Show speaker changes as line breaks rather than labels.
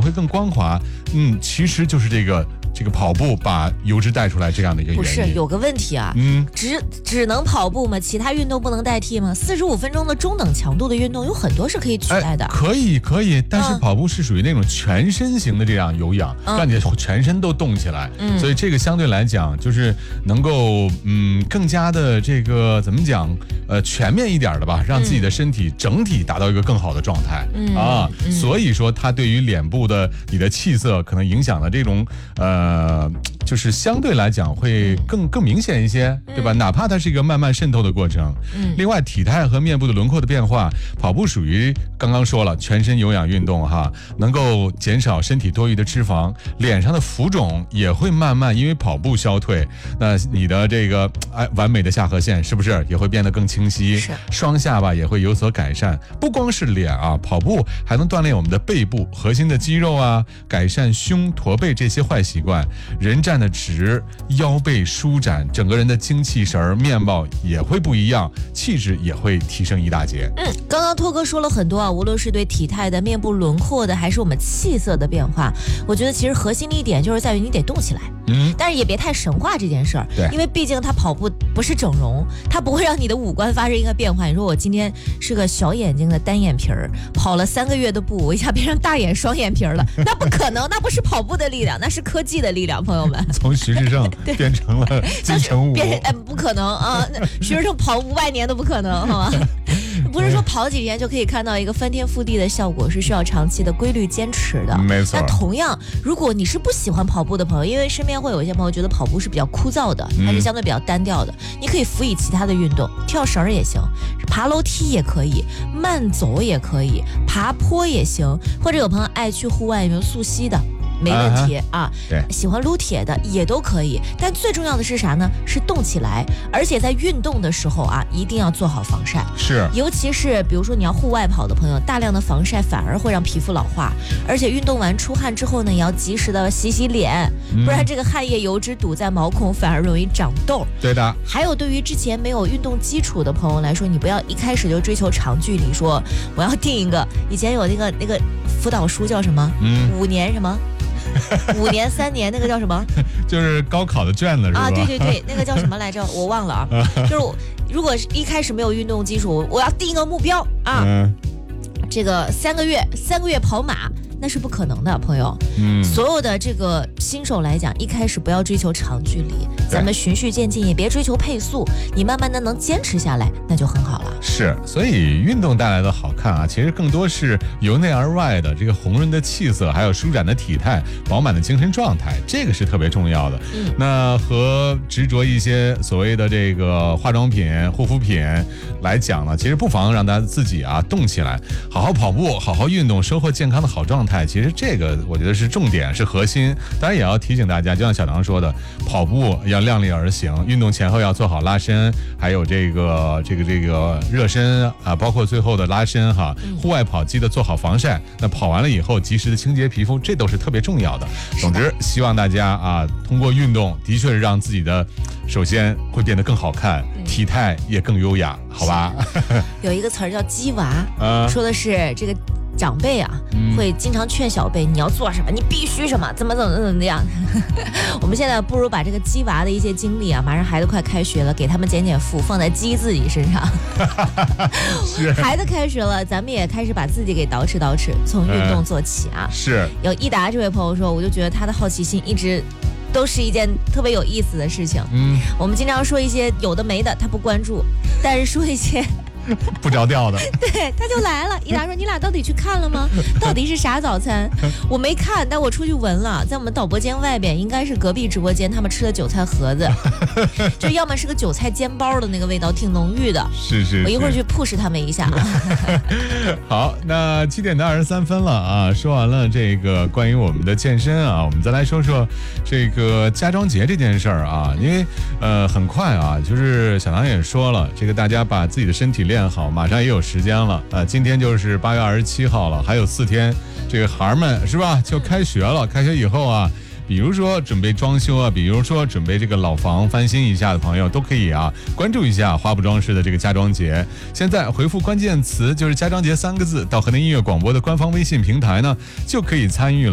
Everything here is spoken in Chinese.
会更光滑，其实就是这个跑步把油脂带出来这样的一个原因。
不是有个问题啊，只能跑步吗？其他运动不能代替吗？45分钟的中等强度的运动有很多是可以取代的。
可以，但是跑步是属于那种全身型的这样有氧，让你的全身都动起来，所以这个相对来讲就是能够更加的这个怎么讲全面一点的吧，让自己的身体整体达到一个更好的状态所以说它对于脸部的你的气色可能影响的这种就是相对来讲会更明显一些，对吧？哪怕它是一个慢慢渗透的过程。另外体态和面部的轮廓的变化，跑步属于刚刚说了全身有氧运动哈，能够减少身体多余的脂肪，脸上的浮肿也会慢慢因为跑步消退。那你的这个完美的下颌线是不是也会变得更清晰？双下巴也会有所改善。不光是脸啊，跑步还能锻炼我们的背部核心的肌肉啊，改善胸驼背这些坏习惯。人站得直，腰背舒展，整个人的精气神面貌也会不一样，气质也会提升一大截。
刚刚托哥说了很多啊，无论是对体态的、面部轮廓的，还是我们气色的变化，我觉得其实核心的一点就是在于你得动起来。但是也别太神话这件事儿，因为毕竟他跑步不是整容，他不会让你的五官发生一个变化。你说我今天是个小眼睛的单眼皮儿，跑了3个月的步，我一下变成大眼双眼皮儿了，那不可能，那不是跑步的力量，那是科技的力量，朋友们。
从徐志胜变成了金城武，
不可能啊！徐志胜跑500年都不可能，好吗？不是说跑几天就可以看到一个翻天覆地的效果，是需要长期的规律坚持的。
没错。
那同样，如果你是不喜欢跑步的朋友，因为身边会有一些朋友觉得跑步是比较枯燥的，它是相对比较单调的，你可以辅以其他的运动，跳绳也行，爬楼梯也可以，慢走也可以，爬坡也行，或者有朋友爱去户外，有没有溯溪的？没问题
对，
喜欢撸铁的也都可以，但最重要的是啥呢？是动起来，而且在运动的时候啊，一定要做好防晒。
是，
尤其是比如说你要户外跑的朋友，大量的防晒反而会让皮肤老化，而且运动完出汗之后呢，也要及时的洗洗脸，不然这个汗液油脂堵在毛孔，反而容易长痘。
对的。
还有对于之前没有运动基础的朋友来说，你不要一开始就追求长距离，说我要定一个，以前有那个辅导书叫什么？5年什么？5年3年那个叫什么？
就是高考的卷子是吧？
对，那个叫什么来着？我忘了啊。就是如果是一开始没有运动基础，我要定一个目标啊，这个3个月跑马。那是不可能的，朋友。所有的这个新手来讲，一开始不要追求长距离，咱们循序渐进，也别追求配速，你慢慢的能坚持下来，那就很好了。
是，所以运动带来的好看啊，其实更多是由内而外的这个红润的气色，还有舒展的体态，饱满的精神状态，这个是特别重要的。那和执着一些所谓的这个化妆品、护肤品来讲呢，其实不妨让大家自己啊动起来，好好跑步，好好运动，收获健康的好状态。其实这个我觉得是重点，是核心。当然也要提醒大家，就像小唐说的，跑步要量力而行，运动前后要做好拉伸，还有这个热身啊，包括最后的拉伸哈。户外跑记得做好防晒，那跑完了以后及时的清洁皮肤，这都是特别重要的。总之，希望大家啊，通过运动的确是让自己的首先会变得更好看，体态也更优雅，好吧？
有一个词儿叫鸡娃，说的是这个长辈啊，会经常劝小辈，你要做什么，你必须什么，怎么样。我们现在不如把这个鸡娃的一些经历啊，马上孩子快开学了，给他们减负，放在鸡自己身上。孩子开学了，咱们也开始把自己给捯饬捯饬，从运动做起啊。
是。
有益达这位朋友说，我就觉得他的好奇心一直都是一件特别有意思的事情。我们经常说一些有的没的，他不关注，但是说一些
不着调的，
对，他就来了。益达说：“你俩到底去看了吗？到底是啥早餐？我没看，但我出去闻了，在我们导播间外边，应该是隔壁直播间他们吃的韭菜盒子，就要么是个韭菜煎包的那个味道，挺浓郁的。
是，
我一会儿去 push 他们一下。
好，那7点23分了啊，说完了这个关于我们的健身啊，我们再来说说这个家装节这件事儿啊，因为很快啊，就是小唐也说了，这个大家把自己的身体练好，马上也有时间了。今天就是8月27号了，还有4天，这个孩儿们是吧就开学了。开学以后啊，比如说准备装修啊，比如说准备这个老房翻新一下的朋友，都可以啊关注一下花不装饰的这个家装节。现在回复关键词就是家装节3个字到河南音乐广播的官方微信平台呢，就可以参与了。